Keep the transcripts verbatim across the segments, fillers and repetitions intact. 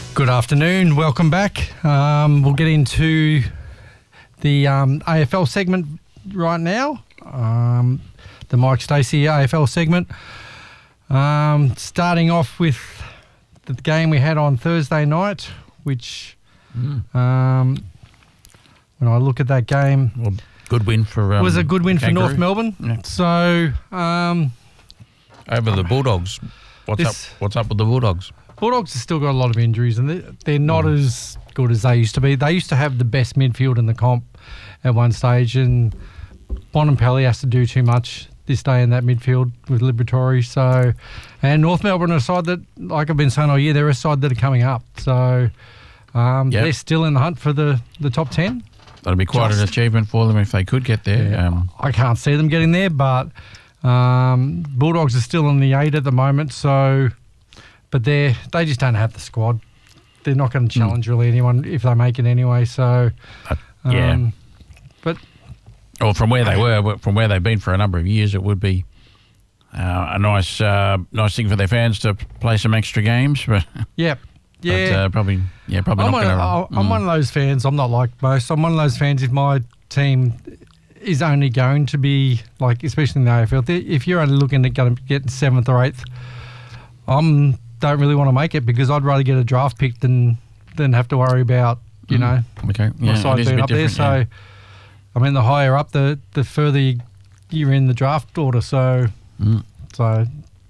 Good afternoon. Welcome back. Um, we'll get into the um, A F L segment right now. Um, the Mike Stacey A F L segment. Um, starting off with the game we had on Thursday night, which mm. um, when I look at that game, well, good win for um, was a good win for Kangaroo. North Melbourne. Yeah. So um, over the Bulldogs, what's this, up? What's up with the Bulldogs? Bulldogs have still got a lot of injuries, and they're, they're not mm. as good as they used to be. They used to have the best midfield in the comp at one stage, and Bontempelli has to do too much this day in that midfield with Liberatore. So, and North Melbourne are a side that, like I've been saying all year, they're a side that are coming up. So um, yep. they're still in the hunt for the, the top ten. That'd be quite Just, an achievement for them if they could get there. Yeah, um, I can't see them getting there, but um, Bulldogs are still in the eight at the moment. So, but they they just don't have the squad. They're not going to challenge mm. really anyone if they make it anyway. So, uh, yeah, um, but. Well, from where they were, from where they've been for a number of years, it would be uh, a nice, uh, nice thing for their fans to play some extra games. But yeah, yeah, but, uh, probably, yeah, probably I'm not going to. I'm mm. one of those fans. I'm not like most. I'm one of those fans. If my team is only going to be like, especially in the A F L, if you're only looking at going to get seventh or eighth, I'm don't really want to make it because I'd rather get a draft pick than than have to worry about you mm. know okay. my yeah, side being up there. So. Yeah. I mean, the higher up, the the further you're in the draft order. So, mm. so,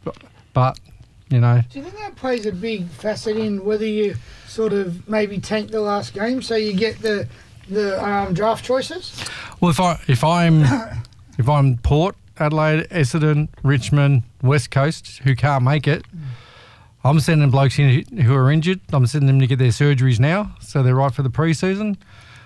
but you know. Do you think that plays a big facet in whether you sort of maybe tank the last game so you get the the um, draft choices? Well, if I if I'm if I'm Port, Adelaide, Essendon, Richmond, West Coast, who can't make it, I'm sending blokes in who are injured. I'm sending them to get their surgeries now, so they're right for the pre-season.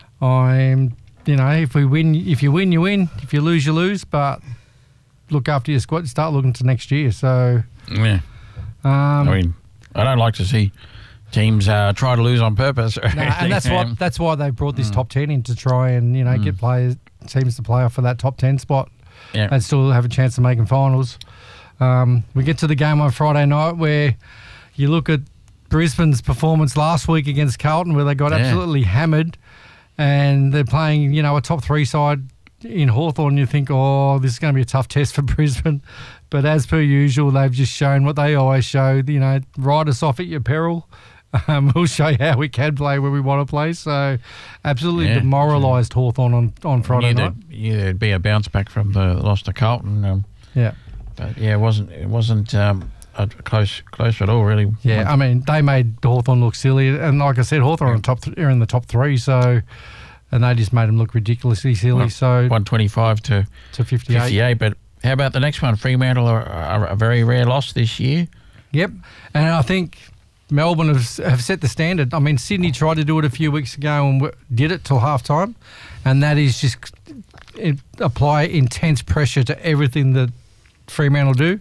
I'm. You know, if we win, if you win, you win. If you lose, you lose. But look after your squad. Start looking to next year. So, yeah. Um, I mean, I don't like to see teams uh, try to lose on purpose. Nah, and that's what that's why they brought this mm. top ten in to try and you know mm. get players teams to play off for that top ten spot. Yeah. And still have a chance of making finals. Um, we get to the game on Friday night where you look at Brisbane's performance last week against Carlton, where they got yeah. absolutely hammered. And they're playing, you know, a top three side in Hawthorn. You think, oh, this is going to be a tough test for Brisbane. But as per usual, they've just shown what they always show, you know, ride us off at your peril. Um, we'll show you how we can play where we want to play. So absolutely yeah. demoralised Hawthorn on, on Friday yeah, night. Yeah, there'd be a bounce back from the loss to Carlton. Um, yeah. But, yeah, it wasn't, it wasn't um, a close close at all, really. Yeah, I mean, they made Hawthorn look silly. And like I said, Hawthorn yeah. are, top th- are in the top three, so... And they just made them look ridiculously silly. Well, so one twenty-five to to fifty-eight. fifty-eight. But how about the next one? Fremantle are, are a very rare loss this year. Yep, and I think Melbourne have, have set the standard. I mean, Sydney tried to do it a few weeks ago and w- did it till half time, and that is just it, apply intense pressure to everything that Fremantle do.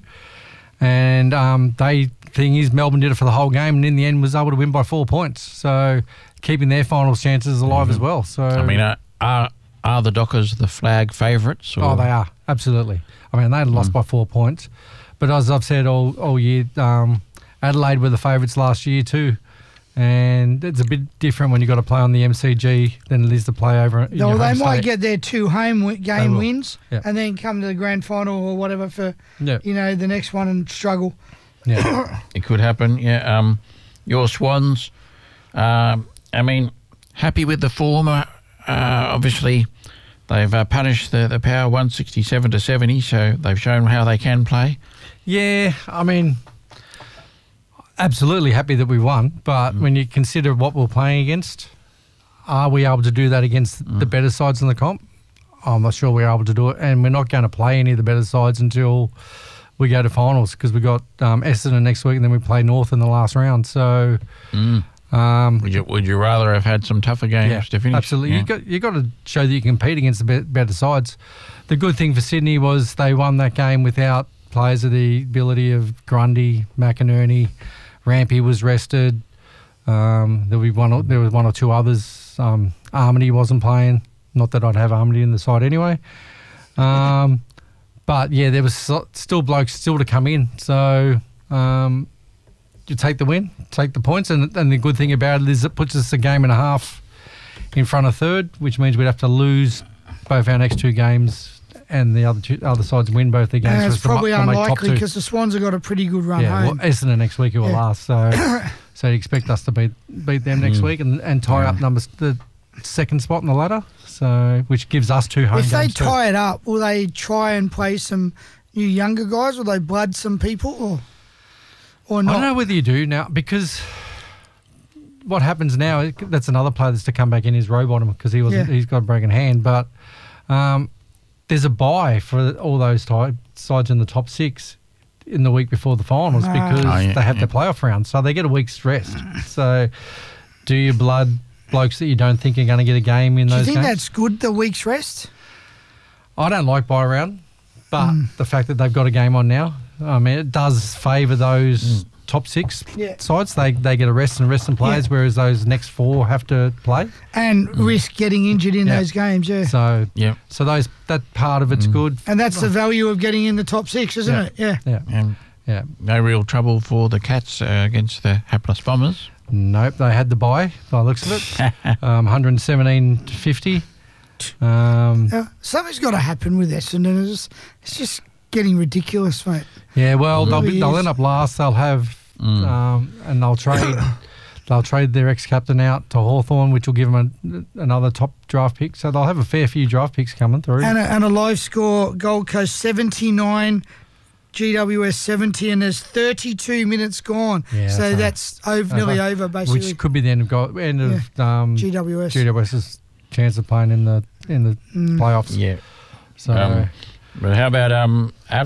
And um, they thing is, Melbourne did it for the whole game, and in the end was able to win by four points. So. Keeping their finals chances alive mm-hmm. as well. So I mean, uh, are are the Dockers the flag favourites? Oh, they are absolutely. I mean, they had lost mm. by four points, but as I've said all all year, um, Adelaide were the favourites last year too, and it's a bit different when you got to play on the M C G than it is to play over. In no, your they home might state. get their two home w- game wins yeah. and then come to the grand final or whatever for yeah. you know the next one and struggle. Yeah, it could happen. Yeah, um, your Swans. Um, I mean, happy with the form. Uh, obviously, they've uh, punished the, the Power one sixty-seven to seventy, so they've shown how they can play. Yeah, I mean, absolutely happy that we won. But mm. when you consider what we're playing against, are we able to do that against mm. the better sides in the comp? I'm not sure we're able to do it. And we're not going to play any of the better sides until we go to finals because we got um, Essendon next week and then we play North in the last round. So... Mm. Um, would you Would you rather have had some tougher games yeah, to finish? Absolutely. Yeah. You got you got to show that you compete against the be- better sides. The good thing for Sydney was they won that game without players of the ability of Grundy, McInerney, Rampy was rested. Um, there, be one or, there was one or two others. Um, Armady wasn't playing. Not that I'd have Armady in the side anyway. Um, but yeah, there was still blokes still to come in. So. Um, you take the win, take the points, and and the good thing about it is it puts us a game and a half in front of third, which means we'd have to lose both our next two games, and the other two other sides win both their games. And for it's us to ma- probably to make top unlikely two. because the Swans have got a pretty good run Yeah, home. well, Essendon next week who will Yeah. last, so so you expect us to beat beat them next Mm. week and, and tie Yeah. up numbers the second spot in the ladder, so which gives us two home If they games too. tie it up, will they try and play some new younger guys? Will they blood some people or or I not? don't know whether you do now, because what happens now, that's another player that's to come back in is Rowbottom, because he was Yeah. he's got a broken hand, but um, there's a bye for all those ty- sides in the top six in the week before the finals Ah. because Oh, yeah, they have yeah. their playoff round, so they get a week's rest. So do you blood blokes that you don't think are going to get a game in Do you those think games? that's good, the week's rest? I don't like bye round, but Mm. the fact that they've got a game on now, I mean, it does favour those Mm. top six Yeah. sides. They they get a rest and rest and players, Yeah. whereas those next four have to play. And risk getting injured in Yeah. those games, yeah. So Yeah. so those that part of it's Mm. good. And that's the value of getting in the top six, isn't Yeah. it? Yeah. Yeah, And yeah. no real trouble for the Cats uh, against the hapless Bombers. Nope, they had the bye by the looks of it. um, one seventeen fifty. Um, Yeah. Something's got to happen with Essendon. It's, it's just getting ridiculous, mate. yeah, well, It they'll really be, they'll is. end up last. They'll have Mm. um, and they'll trade. They'll trade their ex-captain out to Hawthorn, which will give them a, another top draft pick. So they'll have a fair few draft picks coming through. And a, and a low score, Gold Coast seventy-nine, G W S seventy, and there's thirty-two minutes gone. Yeah, so so- that's over, nearly over. over, basically. which could be the end of go- end of um, G W S. GWS's chance of playing in the in the Mm. playoffs. Yeah. So. Um, But how about um,